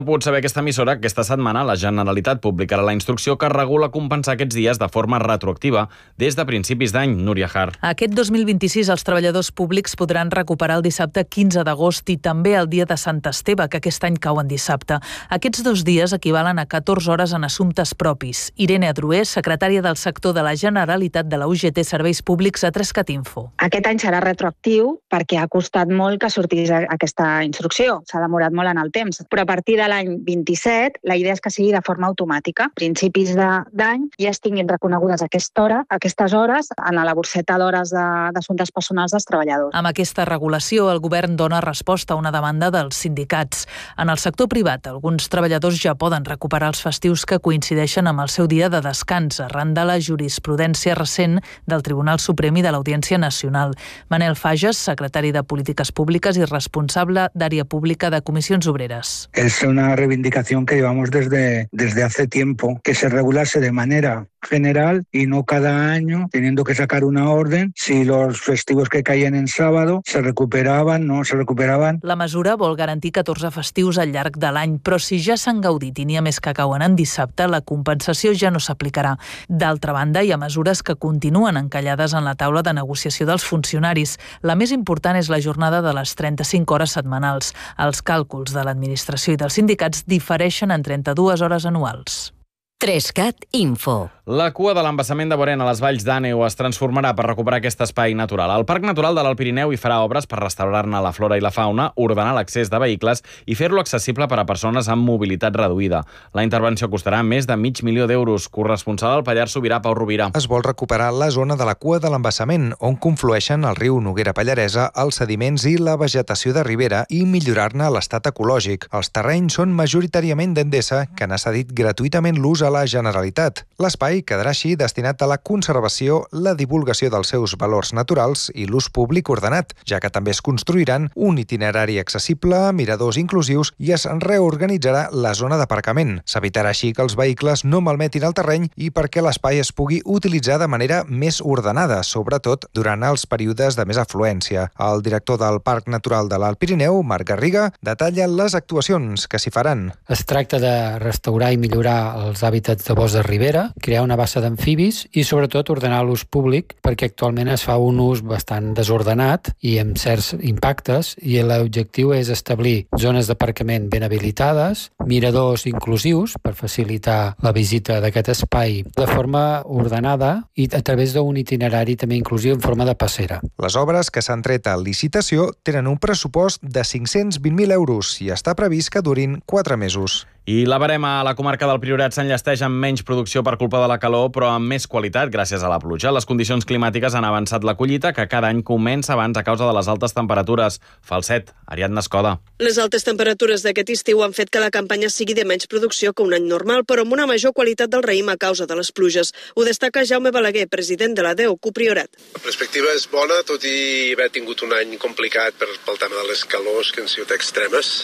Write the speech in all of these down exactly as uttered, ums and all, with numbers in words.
Pots saber aquesta emissora que aquesta setmana la Generalitat publicarà la instrucció que regula compensar aquests dies de forma retroactiva des de principis d'any. Núria Har. Aquest dos mil vint-i-sis els treballadors públics podran recuperar el dissabte quinze d'agost i també el dia de Sant Esteve, que aquest any cau en dissabte. Aquests dos dies equivalen a catorze hores en assumptes propis. Irene Adroer, secretària del sector de la Generalitat de la U G T Serveis Públics a Trescat Info. Aquest any serà retroactiu perquè ha costat molt que sortís aquesta instrucció. S'ha demorat molt en el temps, però a partir de l'any vint-i-set, la idea és que sigui de forma automàtica. A principis d'any ja es tinguin reconegudes aquesta hora, aquestes hores en la borseta d'hores d'assumptes personals dels treballadors. Amb aquesta regulació, el govern dona resposta a una demanda dels sindicats. En el sector privat, alguns treballadors ja poden recuperar els festius que coincideixen amb el seu dia de descans, arran de la jurisprudència recent del Tribunal Suprem i de l'Audiència Nacional. Manel Fages, secretari de Polítiques Públiques i responsable d'Àrea Pública de Comissions Obreres. Es una reivindicación que llevamos desde, desde hace tiempo, que se regulase de manera general y no cada año teniendo que sacar una orden si los festivos que caían en sábado se recuperaban, no se recuperaban. La mesura vol garantir catorze festius al llarg de l'any, però si ja s'han gaudit i n'hi ha més que cauen en dissabte, la compensació ja no s'aplicarà. D'altra banda, hi ha mesures que continuen encallades en la taula de negociació dels funcionaris. La més important és la jornada de les trenta-cinc hores setmanals. Els càlculs de l'administració i dels sindicats difereixen en trenta-dues hores anuals. Trescat Info. La cua de l'embassament de Borén a les Valls d'Àneu es transformarà per recuperar aquest espai natural. El Parc Natural de l'Alt Pirineu hi farà obres per restaurar-ne la flora i la fauna, ordenar l'accés de vehicles i fer-lo accessible per a persones amb mobilitat reduïda. La intervenció costarà més de mig milió d'euros. Corresponsal al Pallars Sobirà, Pau Rovira. Es vol recuperar la zona de la cua de l'embassament, on conflueixen el riu Noguera Pallaresa, els sediments i la vegetació de ribera i millorar-ne l'estat ecològic. Els terrenys són majoritàriament d'Endesa, que n'ha cedit gratuïtament l'ús a la Generalitat. L'espai quedarà així destinat a la conservació, la divulgació dels seus valors naturals i l'ús públic ordenat, ja que també es construiran un itinerari accessible, miradors inclusius i es reorganitzarà la zona d'aparcament. S'evitarà així que els vehicles no malmetin el terreny i perquè l'espai es pugui utilitzar de manera més ordenada, sobretot durant els períodes de més afluència. El director del Parc Natural de l'Alt Pirineu, Marc Garriga, detalla les actuacions que s'hi faran. Es tracta de restaurar i millorar els hàbitats de bosc de ribera, crear una bassa d'amfibis i, sobretot, ordenar l'ús públic, perquè actualment es fa un ús bastant desordenat i amb certs impactes, i l'objectiu és establir zones d'aparcament ben habilitades, miradors inclusius per facilitar la visita d'aquest espai de forma ordenada i a través d'un itinerari també inclusiu en forma de passera. Les obres que s'han tret a licitació tenen un pressupost de cinc-cents vint mil euros i està previst que durin quatre mesos. I la verema a la comarca del Priorat s'enllesteix amb menys producció per culpa de la calor, però amb més qualitat gràcies a la pluja. Les condicions climàtiques han avançat la collita, que cada any comença abans a causa de les altes temperatures. Falset, Ariadna Escoda. Les altes temperatures d'aquest estiu han fet que la campanya sigui de menys producció que un any normal, però amb una major qualitat del raïm a causa de les pluges. Ho destaca Jaume Balaguer, president de l'A D E U Priorat. La perspectiva és bona, tot i haver tingut un any complicat per, pel tema de les calors, que han sigut extremes.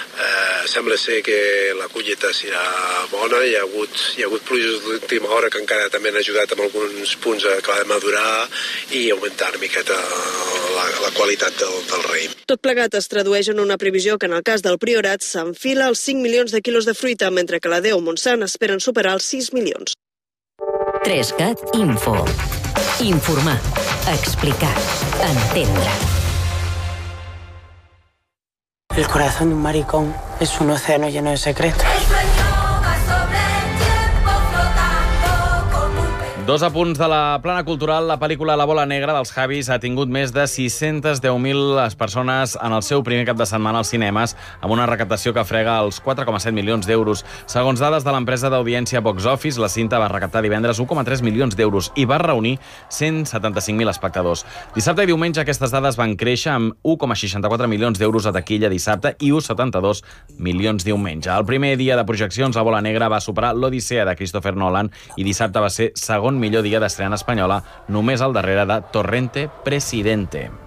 Eh, sembla ser que la collita serà bona, hi ha hagut, hi ha hagut pluges d'última hora que encara també han ajudat en alguns punts a acabar de madurar i augmentar una miqueta la, la qualitat del, del raïm. Tot plegat es tradueix en una previsió que en el cas del Priorat s'enfila als cinc milions de quilos de fruita, mentre que l'A D E U Montsant esperen superar els sis milions. Trescat Info. Informar, explicar, entendre. El corazón de un maricón es un océano lleno de secretos. Dos apunts de la plana cultural. La pel·lícula La bola negra dels Javis ha tingut més de sis-centes deu mil persones en el seu primer cap de setmana als cinemes, amb una recaptació que frega els quatre coma set milions d'euros. Segons dades de l'empresa d'audiència Box Office, la cinta va recaptar divendres un coma tres milions d'euros i va reunir cent setanta-cinc mil espectadors. Dissabte i diumenge aquestes dades van créixer amb un coma seixanta-quatre milions d'euros a taquilla dissabte i un coma setanta-dos milions diumenge. El primer dia de projeccions, La bola negra va superar l'Odissea de Christopher Nolan i dissabte va ser segon millor dia d'estrena espanyola, només al darrere de Torrente Presidente.